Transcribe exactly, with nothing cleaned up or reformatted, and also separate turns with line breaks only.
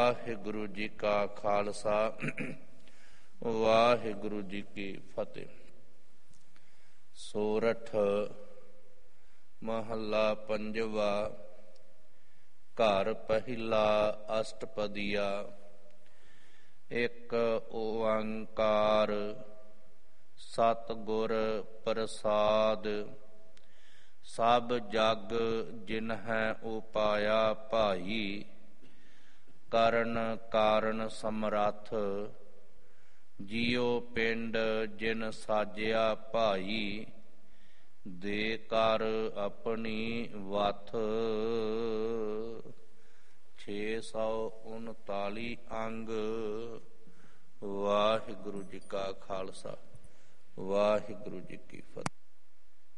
ਵਾਹਿਗੁਰੂ ਜੀ ਕਾ ਖਾਲਸਾ ਵਾਹਿਗੁਰੂ ਜੀ ਕੀ ਫਤਿਹ। ਸੋਰਠ ਮਹੱਲਾ ਪੰਜਵਾ। ਘਰ ਪਹਿਲਾ ਅਸ਼ਟਪਦੀਆ। ਇੱਕ ਓੰਕਾਰ ਸਤਿਗੁਰ ਪ੍ਰਸਾਦ। ਸਭ ਜਗ ਜਿਨਹਿ ਉਪਾਇਆ ਭਾਈ। ਕਰਨ ਕਾਰਨ ਸਮਰੱਥ ਜੀਉ ਪਿੰਡ ਜਿਨ ਸਾਜਿਆ ਭਾਈ। ਦੇ ਕਰ ਆਪਣੀ ਵਥ। ਛੇ ਸੌ ਉਨਤਾਲੀ ਅੰਗ। ਵਾਹਿਗੁਰੂ ਜੀ ਕਾ ਖਾਲਸਾ ਵਾਹਿਗੁਰੂ ਜੀ ਕੀ ਫਤਿਹ।